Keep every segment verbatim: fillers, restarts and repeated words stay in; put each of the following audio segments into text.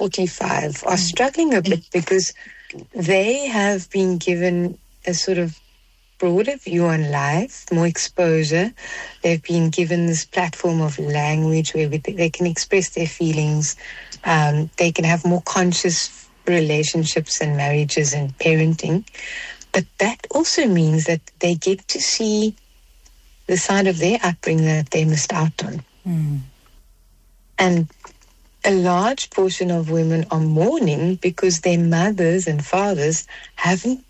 forty-five are struggling a bit because they have been given a sort of broader view on life, more exposure. They've been given this platform of language where they can express their feelings. Um, they can have more conscious relationships and marriages and parenting. But that also means that they get to see the side of their upbringing that they missed out on. Mm. And a large portion of women are mourning because their mothers and fathers haven't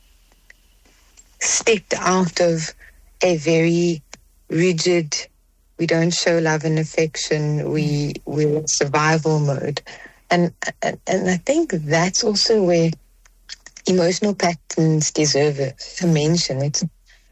stepped out of a very rigid, we don't show love and affection, we, we're in survival mode. And, and, and I think that's also where emotional patterns deserve a, a mention. It's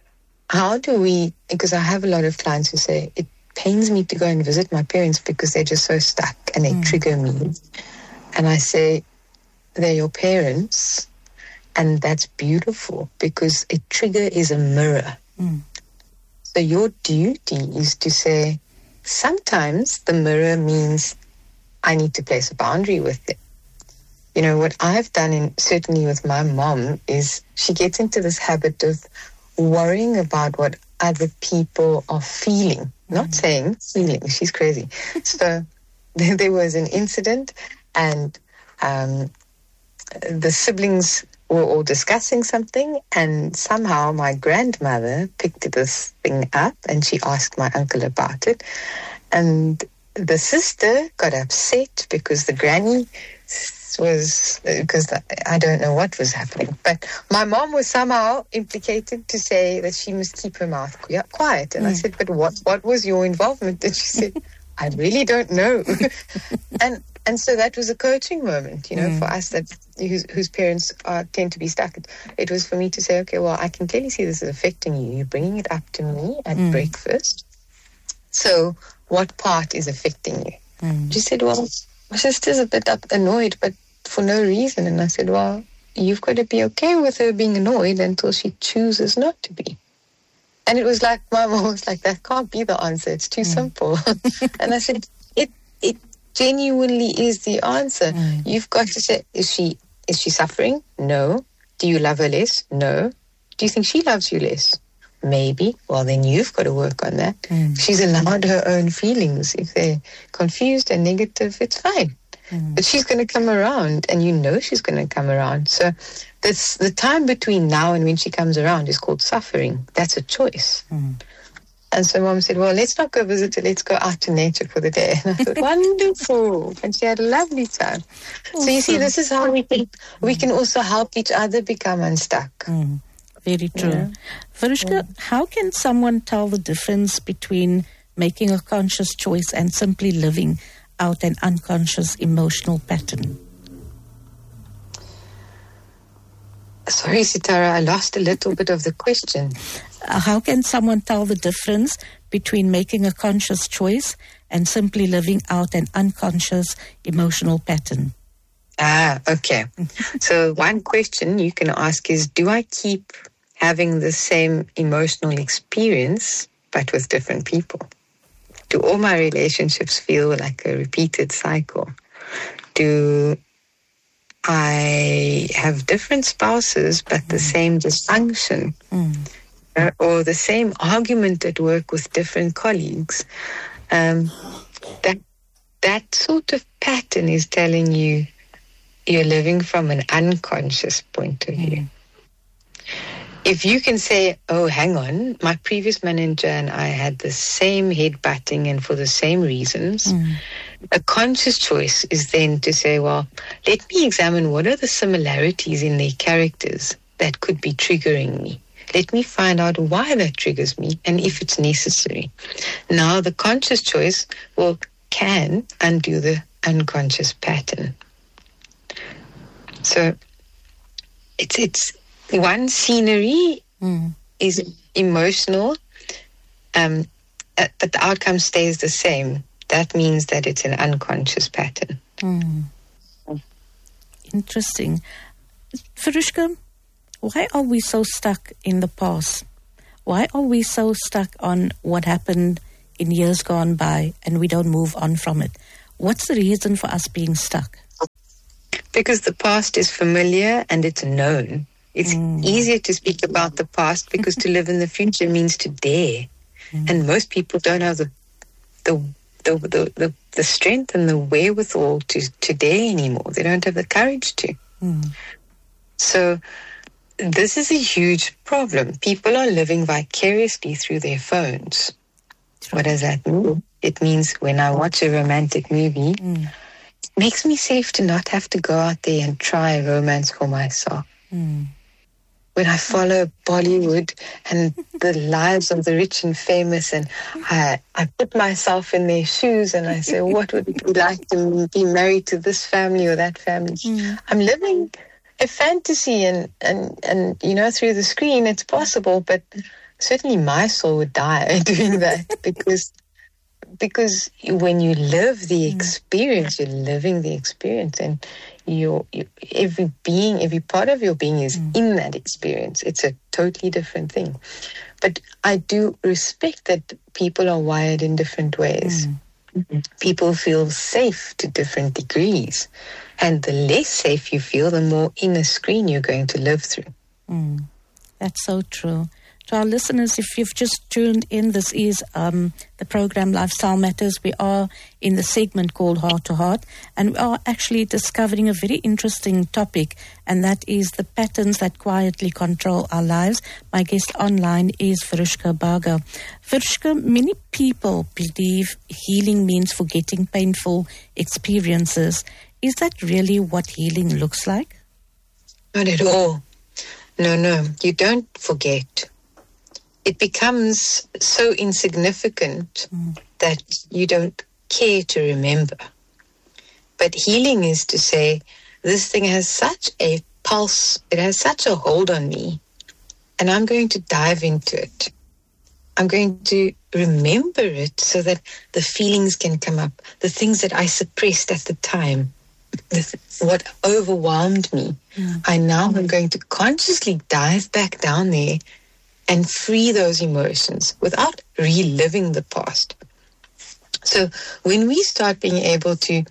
how do we, because I have a lot of clients who say, it pains me to go and visit my parents because they're just so stuck and they mm. trigger me. And I say, they're your parents. And that's beautiful because a trigger is a mirror. Mm. So your duty is to say, sometimes the mirror means I need to place a boundary with it. You know, what I've done, in, certainly with my mom, is she gets into this habit of worrying about what other people are feeling. Mm. Not saying feeling, she's crazy. So there, there was an incident and um, the siblings were all discussing something, and somehow my grandmother picked this thing up and she asked my uncle about it. And the sister got upset because the granny was, because the, I don't know what was happening, but my mom was somehow implicated to say that she must keep her mouth quiet. And mm. I said, but what, what was your involvement? And she said, I really don't know. and And so that was a coaching moment, you know, mm. for us that whose, whose parents are, tend to be stuck. It, it was for me to say, okay, well, I can clearly see this is affecting you. You're bringing it up to me at mm. breakfast. So what part is affecting you? Mm. She said, well, my sister's a bit up, annoyed, but for no reason. And I said, well, you've got to be okay with her being annoyed until she chooses not to be. And it was like, my mom was like, that can't be the answer. It's too mm. simple. And I said, it, it, genuinely is the answer. Mm. You've got to say, is she is she suffering? No. Do you love her less? No. Do you think she loves you less? Maybe. Well, then you've got to work on that. Mm. She's allowed her own feelings. If they're confused and negative, it's fine. Mm. But she's going to come around, and you know she's going to come around. So this, the time between now and when she comes around is called suffering. That's a choice. Mm. And so Mom said, well, let's not go visit her, let's go out to nature for the day. And I thought, wonderful. And she had a lovely time. Awesome. So you see, this is how we can, we can also help each other become unstuck. Mm, very true. Yeah. Verushka, yeah. How can someone tell the difference between making a conscious choice and simply living out an unconscious emotional pattern? Sorry, Sitara, I lost a little bit of the question. Uh, how can someone tell the difference between making a conscious choice and simply living out an unconscious emotional pattern? Ah, okay. So one question you can ask is, do I keep having the same emotional experience but with different people? Do all my relationships feel like a repeated cycle? Do I have different spouses but the same dysfunction? Mm. Uh, or the same argument at work with different colleagues? Um, that that sort of pattern is telling you you're living from an unconscious point of view. Mm. If you can say, oh, hang on, my previous manager and I had the same head-butting and for the same reasons, Mm. a conscious choice is then to say, well, let me examine what are the similarities in their characters that could be triggering me. Let me find out why that triggers me and if it's necessary. Now, the conscious choice will can undo the unconscious pattern. So it's it's one scenery mm. is emotional, um, but the outcome stays the same. That means that it's an unconscious pattern. Mm. Interesting. Verushka, why are we so stuck in the past? Why are we so stuck on what happened in years gone by and we don't move on from it? What's the reason for us being stuck? Because the past is familiar and it's known. It's mm. easier to speak about the past because to live in the future means to dare. Mm. And most people don't have the the, the the the the strength and the wherewithal to, to dare anymore. They don't have the courage to. Mm. So this is a huge problem. People are living vicariously through their phones. What does that mean? It means when I watch a romantic movie, mm. it makes me safe to not have to go out there and try romance for myself. Mm. When I follow Bollywood and the lives of the rich and famous, and I, I put myself in their shoes and I say, what would it be like to be married to this family or that family? Mm. I'm living a fantasy, and, and, and, you know, through the screen it's possible, but certainly my soul would die doing that because because when you live the experience, you're living the experience, and you're, you, every being, every part of your being is mm. in that experience. It's a totally different thing. But I do respect that people are wired in different ways. Mm. Mm-hmm. People feel safe to different degrees. And the less safe you feel, the more inner screen you're going to live through. Mm. That's so true. To our listeners, if you've just tuned in, this is um, the program Lifestyle Matters. We are in the segment called Heart to Heart, and we are actually discovering a very interesting topic, and that is the patterns that quietly control our lives. My guest online is Virushka Bhaga. Virushka, many people believe healing means forgetting painful experiences. Is that really what healing looks like? Not at all. No, no, you don't forget. It becomes so insignificant mm. that you don't care to remember. But healing is to say, this thing has such a pulse, it has such a hold on me, and I'm going to dive into it. I'm going to remember it so that the feelings can come up, the things that I suppressed at the time, the, what overwhelmed me. Mm. I now am going to consciously dive back down there and free those emotions without reliving the past. So when we start being able to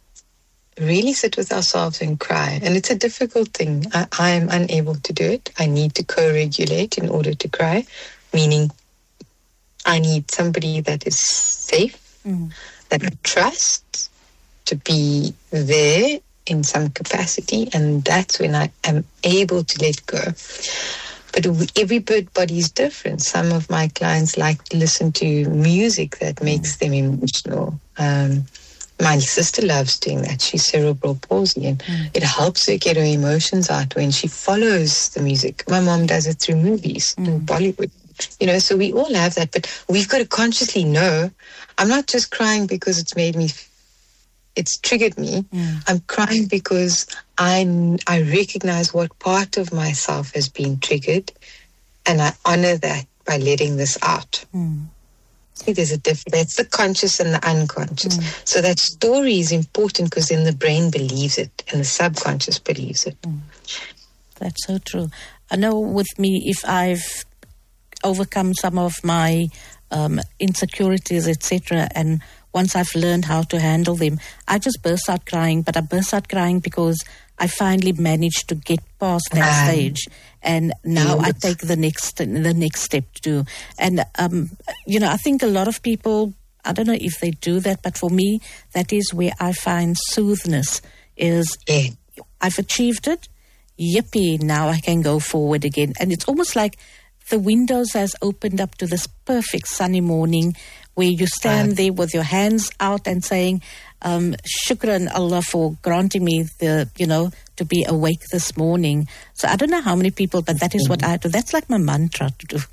really sit with ourselves and cry, and it's a difficult thing. I, I am unable to do it. I need to co-regulate in order to cry, meaning I need somebody that is safe, mm. that I trust, to be there in some capacity, and that's when I am able to let go. But everybody is different. Some of my clients like to listen to music that makes them emotional. Um, my sister loves doing that. She's cerebral palsy, and mm. it helps her get her emotions out when she follows the music. My mom does it through movies mm. and Bollywood. You know, so we all have that, but we've got to consciously know, I'm not just crying because it's made me it's triggered me. Mm. I'm crying because I, I recognize what part of myself has been triggered, and I honor that by letting this out. Mm. See, there's a difference. That's the conscious and the unconscious. Mm. So that story is important because then the brain believes it and the subconscious believes it. Mm. That's so true. I know with me, if I've overcome some of my um, insecurities, et cetera, and once I've learned how to handle them, I just burst out crying. But I burst out crying because I finally managed to get past that um, stage, and now yes. I take the next the next step to do. And um, you know, I think a lot of people, I don't know if they do that, but for me, that is where I find soothness. Is yeah. I've achieved it. Yippee! Now I can go forward again, and it's almost like the windows has opened up to this perfect sunny morning, where you stand uh, there with your hands out and saying, um, shukran Allah for granting me the, you know, to be awake this morning. So I don't know how many people, but that is what I do. That's like my mantra to do.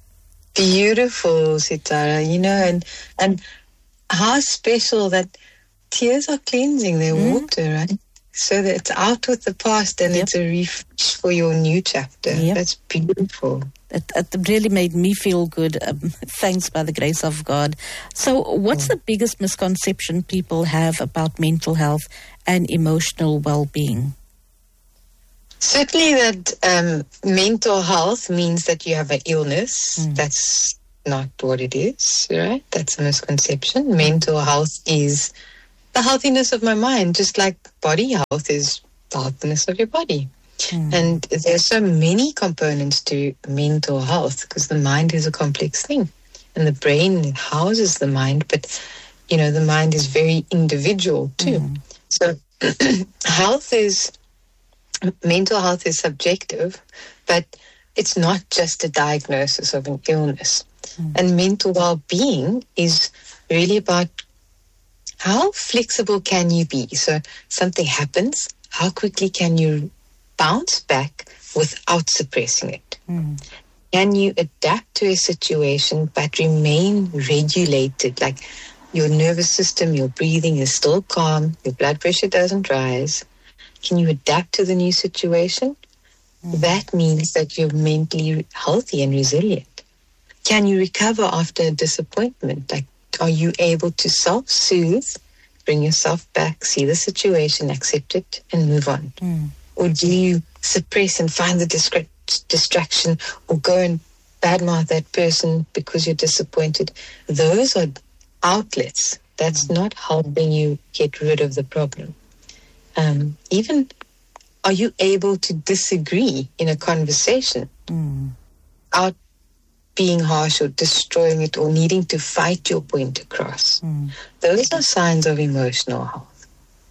Beautiful, Sitara, you know, and, and how special that tears are cleansing, they're mm. water, right? So that it's out with the past and yep. it's a refresh for your new chapter. Yep. That's beautiful. It, it really made me feel good. Um, thanks, by the grace of God. So what's mm. the biggest misconception people have about mental health and emotional well-being? Certainly that um, mental health means that you have an illness. Mm. That's not what it is, right? That's a misconception. Mental health is the healthiness of my mind, just like body health is the healthiness of your body. Mm. And there's so many components to mental health because the mind is a complex thing. And the brain houses the mind, but, you know, the mind is very individual too. Mm. So health is, mental health is subjective, but it's not just a diagnosis of an illness. Mm. And mental well-being is really about how flexible can you be? So something happens, how quickly can you bounce back without suppressing it? Mm. Can you adapt to a situation but remain regulated? Like your nervous system, your breathing is still calm, your blood pressure doesn't rise. Can you adapt to the new situation? Mm. That means that you're mentally healthy and resilient. Can you recover after a disappointment? Like, are you able to self-soothe, bring yourself back, see the situation, accept it, and move on? Mm. Or do you suppress and find the distra- distraction or go and badmouth that person because you're disappointed? Those are outlets. That's mm. not helping you get rid of the problem. Um, even, are you able to disagree in a conversation mm. without being harsh or destroying it or needing to fight your point across? Mm. Those are signs of emotional health.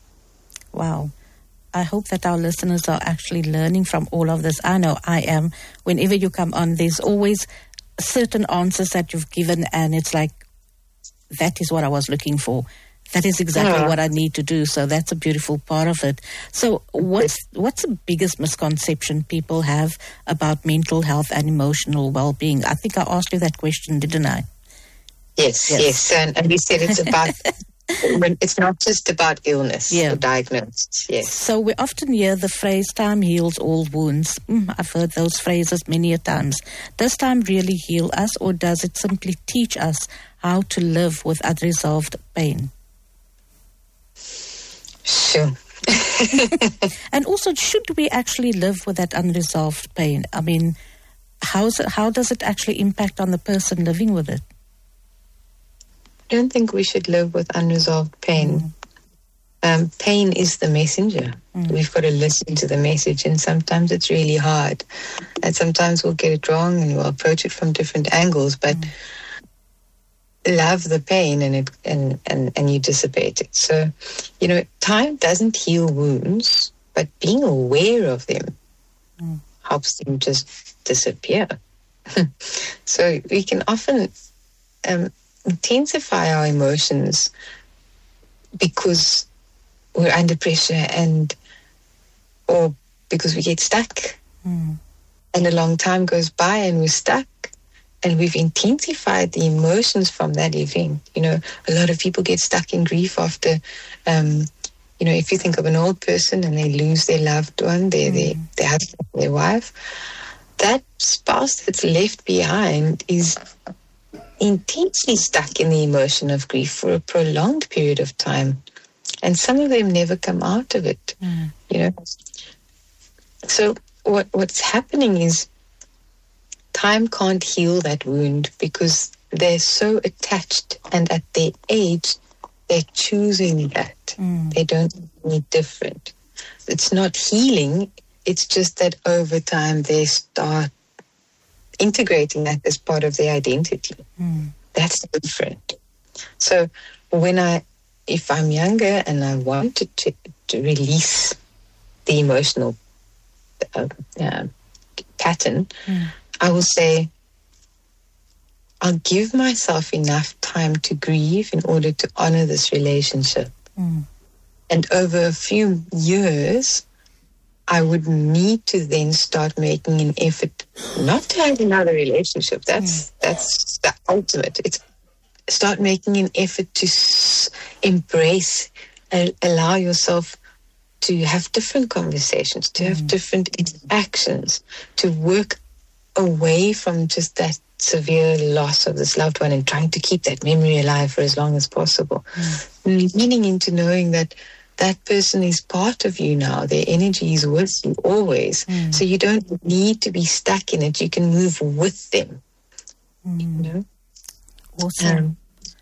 Wow. I hope that our listeners are actually learning from all of this. I know I am. Whenever you come on, there's always certain answers that you've given, and it's like, that is what I was looking for. That is exactly yeah. what I need to do. So that's a beautiful part of it. So what's what's the biggest misconception people have about mental health and emotional well-being? I think I asked you that question, didn't I? Yes, yes. yes. And, and we said it's about, it's not just about illness yeah. or diagnosis. Yes. So we often hear the phrase, time heals all wounds. Mm, I've heard those phrases many a times. Does time really heal us, or does it simply teach us how to live with unresolved pain? Sure. And also, should we actually live with that unresolved pain? I mean, how's it, how does it actually impact on the person living with it? I don't think we should live with unresolved pain. Mm. Um, pain is the messenger. Mm. We've got to listen to the message, and sometimes it's really hard. And sometimes we'll get it wrong and we'll approach it from different angles, but mm. love the pain and it and, and, and you dissipate it. So, you know, time doesn't heal wounds, but being aware of them mm. helps them just disappear. So we can often um, intensify our emotions because we're under pressure and or because we get stuck mm. and a long time goes by and we're stuck. And we've intensified the emotions from that event. You know, a lot of people get stuck in grief after, um, you know, if you think of an old person and they lose their loved one, their, mm. their, their husband, their wife, that spouse that's left behind is intensely stuck in the emotion of grief for a prolonged period of time. And some of them never come out of it, mm. you know. So what what's happening is, time can't heal that wound because they're so attached, and at their age, they're choosing that. Mm. They don't need different. It's not healing. It's just that over time they start integrating that as part of their identity. Mm. That's different. So when I, if I'm younger and I want to, to, to release the emotional uh, uh, pattern, mm. I will say, I'll give myself enough time to grieve in order to honor this relationship. Mm. And over a few years, I would need to then start making an effort not to have another relationship. That's mm. that's the ultimate. It's start making an effort to s- embrace and allow yourself to have different conversations, to mm. have different interactions, to work away from just that severe loss of this loved one and trying to keep that memory alive for as long as possible. Mm. Leaning into knowing that that person is part of you now. Their energy is with you always. Mm. So you don't need to be stuck in it. You can move with them. Mm. You know? Awesome. Um,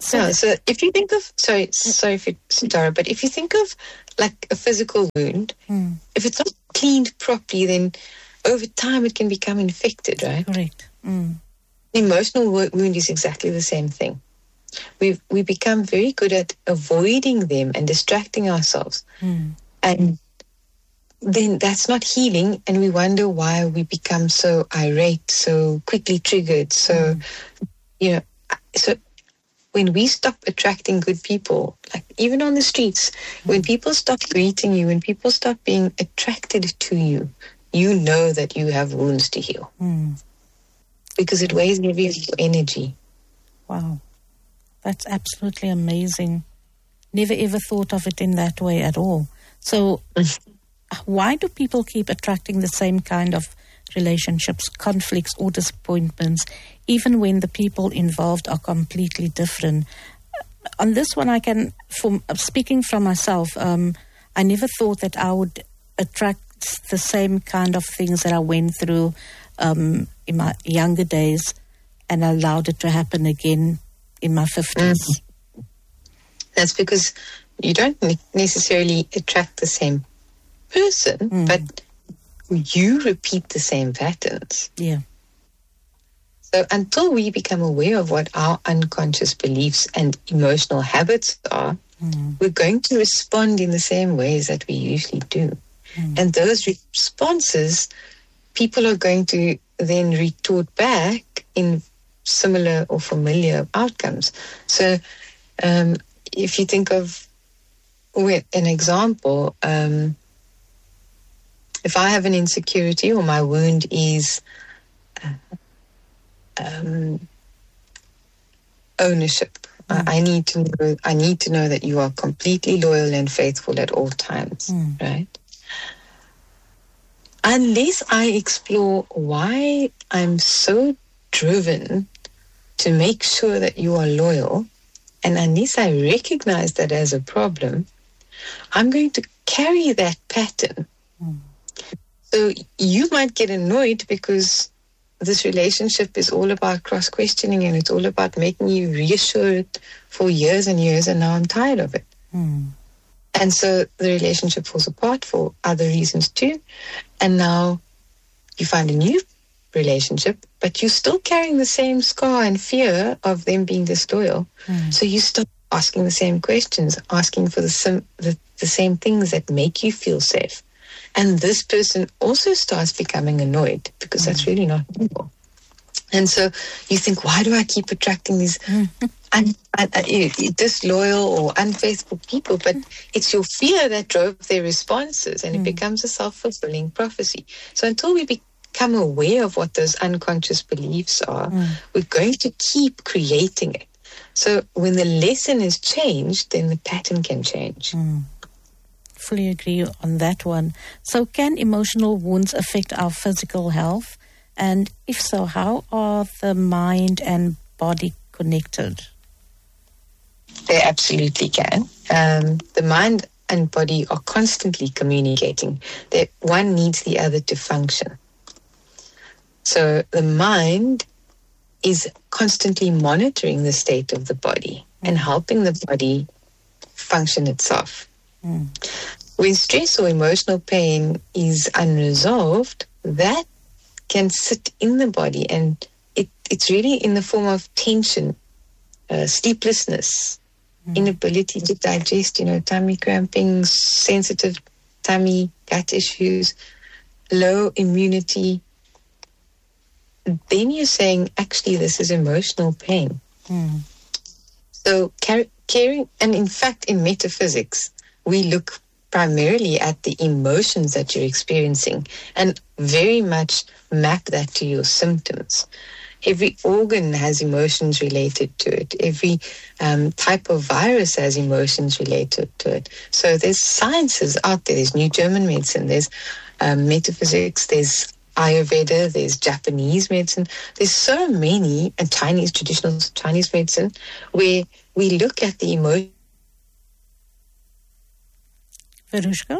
So, yeah, so if you think of, sorry, sorry, for, Sitara, but if you think of like a physical wound, mm. if it's not cleaned properly, then over time it can become infected, right? Correct. Mm. The emotional wound is exactly the same thing. We we become very good at avoiding them and distracting ourselves. Mm. And then that's not healing, and we wonder why we become so irate, so quickly triggered. So, mm. you know, so when we stop attracting good people, like even on the streets, mm. when people stop greeting you, when people stop being attracted to you, you know that you have wounds to heal. Mm. Because it weighs heavy on your energy. Wow. That's absolutely amazing. Never ever thought of it in that way at all. So why do people keep attracting the same kind of relationships, conflicts or disappointments, even when the people involved are completely different? On this one, I can, from speaking from myself, um, I never thought that I would attract the same kind of things that I went through um, in my younger days and allowed it to happen again in my fifties. Mm. That's because you don't necessarily attract the same person, mm. but you repeat the same patterns. Yeah. So until we become aware of what our unconscious beliefs and emotional habits are, mm. we're going to respond in the same ways that we usually do. Mm. And those responses, people are going to then retort back in similar or familiar outcomes. So um, if you think of with an example, um, if I have an insecurity or my wound is uh, um, ownership, mm. I, I need to know. I need to know that you are completely loyal and faithful at all times, mm. right? Unless I explore why I'm so driven to make sure that you are loyal, and unless I recognize that as a problem, I'm going to carry that pattern. Mm. So you might get annoyed because this relationship is all about cross-questioning and it's all about making you reassured for years and years, and now I'm tired of it. Mm. And so the relationship falls apart for other reasons too. And now you find a new relationship, but you're still carrying the same scar and fear of them being disloyal. Mm. So you start asking the same questions, asking for the, sim- the the same things that make you feel safe. And this person also starts becoming annoyed because mm. that's really not normal. And so you think, why do I keep attracting these un- un- un- disloyal or unfaithful people? But it's your fear that drove their responses, and mm. it becomes a self-fulfilling prophecy. So until we be- become aware of what those unconscious beliefs are, mm. we're going to keep creating it. So when the lesson is changed, then the pattern can change. Mm. Fully agree on that one. So can emotional wounds affect our physical health? And if so, how are the mind and body connected? They absolutely can. Um, the mind and body are constantly communicating. They, one needs the other to function. So the mind is constantly monitoring the state of the body mm. and helping the body function itself. Mm. When stress or emotional pain is unresolved, that can sit in the body, and it, it's really in the form of tension, uh, sleeplessness, mm. inability to digest, you know, tummy cramping, sensitive tummy, gut issues, low immunity. Then you're saying, actually, this is emotional pain. Mm. So car- caring, and in fact, in metaphysics, we look primarily at the emotions that you're experiencing and very much map that to your symptoms. Every organ has emotions related to it. Every um, type of virus has emotions related to it. So there's sciences out there. There's New German medicine. There's um, metaphysics. There's Ayurveda. There's Japanese medicine. There's so many, and Chinese, traditional Chinese medicine, where we look at the emotions. Verushka,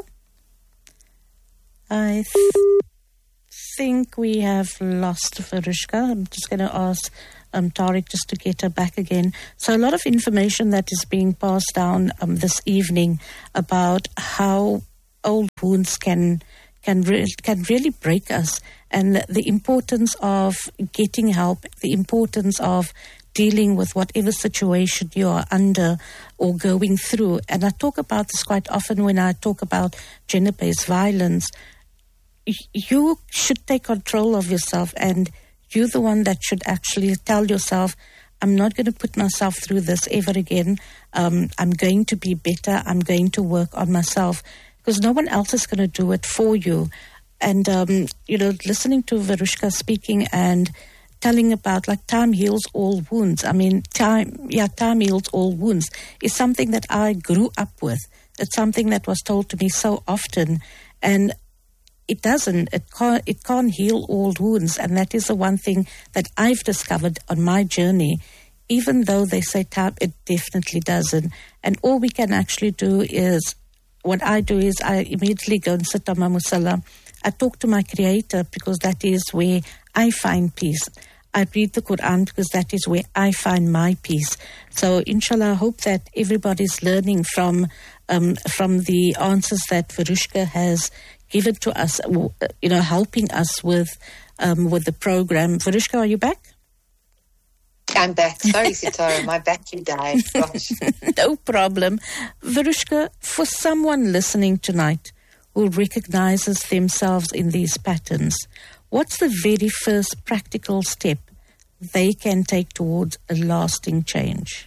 I th- think we have lost Verushka. I'm just going to ask um, Tariq, just to get her back again. So a lot of information that is being passed down um, this evening about how old wounds can can re- can really break us, and the importance of getting help, the importance of dealing with whatever situation you are under or going through. And I talk about this quite often when I talk about gender-based violence. You should take control of yourself, and you're the one that should actually tell yourself, I'm not going to put myself through this ever again. Um, I'm going to be better. I'm going to work on myself, because no one else is going to do it for you. And, um, you know, listening to Verushka speaking and telling about, like, time heals all wounds. I mean, time, yeah, time heals all wounds is something that I grew up with. It's something that was told to me so often. And it doesn't, it can't, it can't heal all wounds. And that is the one thing that I've discovered on my journey. Even though they say time, it definitely doesn't. And all we can actually do is, what I do is I immediately go and sit on my musalla. I talk to my Creator, because that is where I find peace. I read the Quran because that is where I find my peace. So, inshallah, I hope that everybody's learning from um, from the answers that Verushka has given to us, you know, helping us with um, with the program. Verushka, are you back? I'm back. Sorry, Sitara, my battery died. Gosh. No problem. Verushka, for someone listening tonight who recognizes themselves in these patterns, what's the very first practical step they can take towards a lasting change?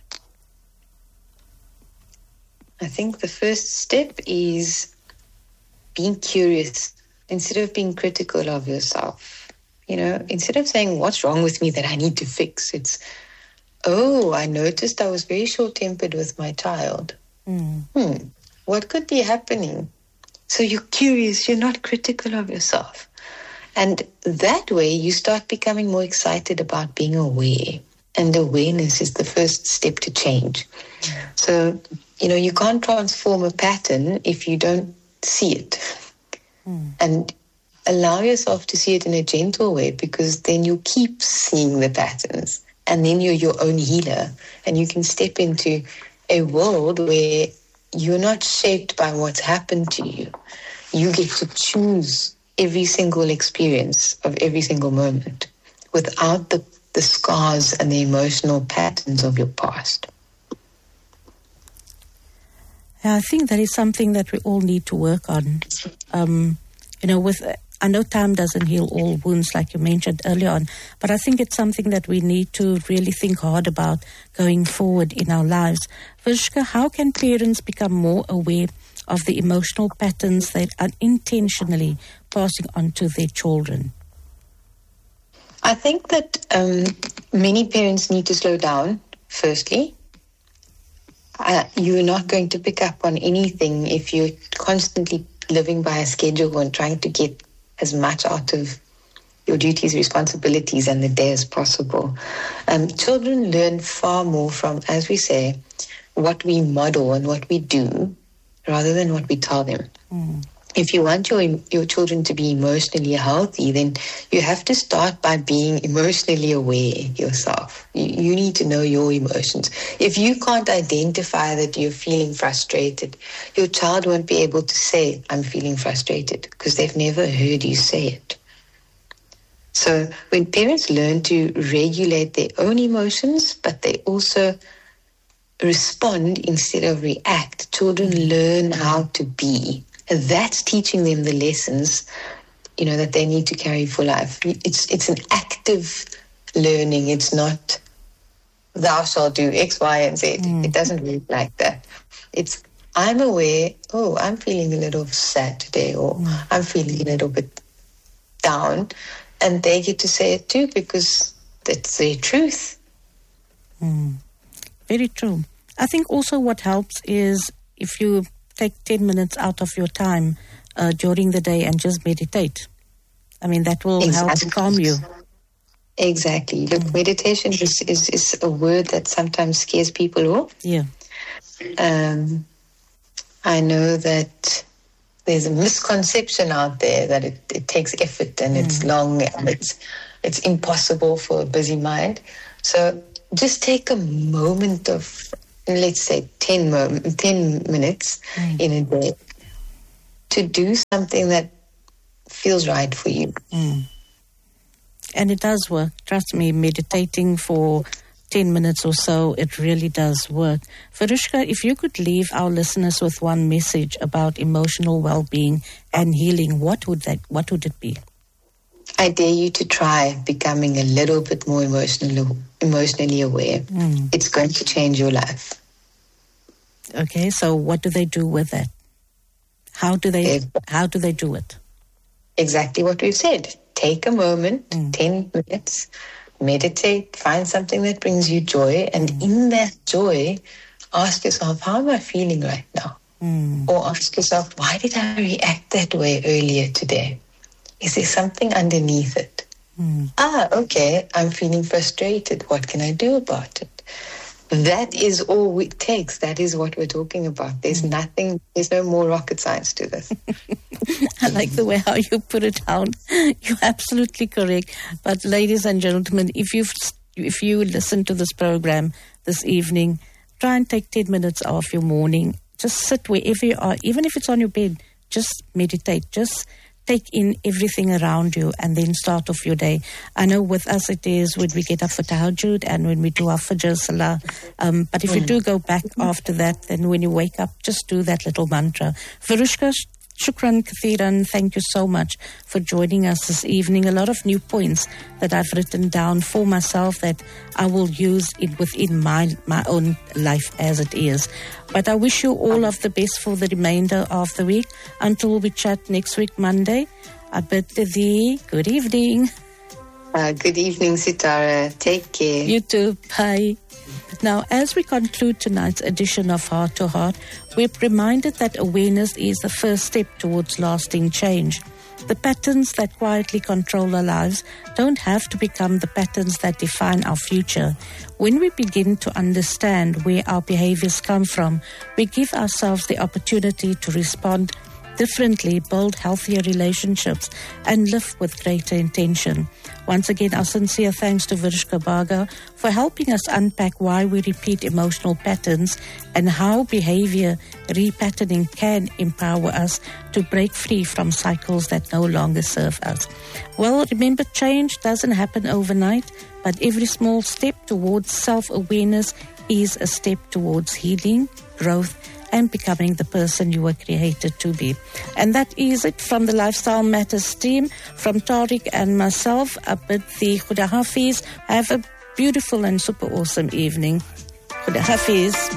I think the first step is being curious instead of being critical of yourself. You know, instead of saying, what's wrong with me that I need to fix? It's, oh, I noticed I was very short-tempered with my child. Mm. Hmm, what could be happening? So you're curious, you're not critical of yourself. And that way you start becoming more excited about being aware. And awareness is the first step to change. Mm. So, you know, you can't transform a pattern if you don't see it. Mm. And allow yourself to see it in a gentle way, because then you keep seeing the patterns, and then you're your own healer, and you can step into a world where you're not shaped by what's happened to you. You get to choose every single experience of every single moment without the, the scars and the emotional patterns of your past. I think that is something that we all need to work on. Um, you know, with I know time doesn't heal all wounds, like you mentioned earlier on, but I think it's something that we need to really think hard about going forward in our lives. Verushka, how can parents become more aware of the emotional patterns they are unintentionally passing on to their children? I think that um, many parents need to slow down, firstly. Uh, you're not going to pick up on anything if you're constantly living by a schedule and trying to get as much out of your duties, responsibilities, and the day as possible. Um, children learn far more from, as we say, what we model and what we do rather than what we tell them. Mm. If you want your your children to be emotionally healthy, then you have to start by being emotionally aware yourself. You, you need to know your emotions. If you can't identify that you're feeling frustrated, your child won't be able to say, I'm feeling frustrated, because they've never heard you say it. So when parents learn to regulate their own emotions, but they also respond instead of react, children learn how to be. And that's teaching them the lessons, you know, that they need to carry for life. It's it's an active learning. It's not, thou shalt do X, Y, and Z. Mm. It doesn't work like that. It's, I'm aware, oh, I'm feeling a little sad today, or mm. I'm feeling a little bit down. And they get to say it too, because that's their truth. Mm. Very true. I think also what helps is if you take ten minutes out of your time uh, during the day and just meditate. I mean, that will exactly. help calm you. Exactly. Look, mm. meditation is, is, is a word that sometimes scares people off. Yeah. Um, I know that there's a misconception out there that it, it takes effort and mm. it's long and it's it's impossible for a busy mind. So just take a moment of, let's say, ten, mo- ten minutes mm. in a day to do something that feels right for you. Mm. And it does work. Trust me, meditating for ten minutes or so, it really does work. Verushka, if you could leave our listeners with one message about emotional well-being and healing, what would that? What would it be? I dare you to try becoming a little bit more emotionally, emotionally aware. Mm. It's going to change your life. Okay, so what do they do with that? How do they, if, how do they do it? Exactly what we've said. Take a moment, mm. ten minutes, meditate, find something that brings you joy, and mm. in that joy, ask yourself, how am I feeling right now? Mm. Or ask yourself, why did I react that way earlier today? Is there something underneath it? Mm. Ah, okay, I'm feeling frustrated. What can I do about it? That is all it takes. That is what we're talking about. There's mm. nothing, there's no more rocket science to this. I like the way how you put it down. You're absolutely correct. But ladies and gentlemen, if you if you listen to this program this evening, try and take ten minutes off your morning. Just sit wherever you are, even if it's on your bed. Just meditate. Just take in everything around you and then start off your day. I know with us it is when we get up for tahajjud and when we do our fajr salah. Um, but if you do go back after that, then when you wake up, just do that little mantra. Verushka, shukran kathiran. Thank you so much for joining us this evening. A lot of new points that I've written down for myself that I will use it within my, my own life as it is. But I wish you all of the best for the remainder of the week. Until we chat next week, Monday, I bid thee good evening. Uh, good evening, Sitara. Take care. You too. Bye. Now, as we conclude tonight's edition of Heart to Heart, we're reminded that awareness is the first step towards lasting change. The patterns that quietly control our lives don't have to become the patterns that define our future. When we begin to understand where our behaviors come from, we give ourselves the opportunity to respond differently, build healthier relationships, and live with greater intention. Once again, our sincere thanks to Verushka Bhaga for helping us unpack why we repeat emotional patterns and how behavior repatterning can empower us to break free from cycles that no longer serve us. Well, remember, change doesn't happen overnight, but every small step towards self-awareness is a step towards healing, growth, and becoming the person you were created to be. And that is it from the Lifestyle Matters team, from Tariq and myself. I bid the Khuda Hafiz. Have a beautiful and super awesome evening. Khuda Hafiz.